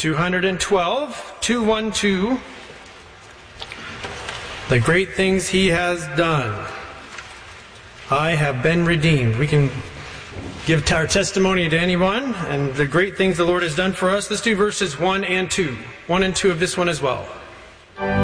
212, 212. The great things he has done. I have been redeemed. We can give our testimony to anyone and the great things the Lord has done for us. Let's do verses 1 and 2. 1 and 2 of this one as well.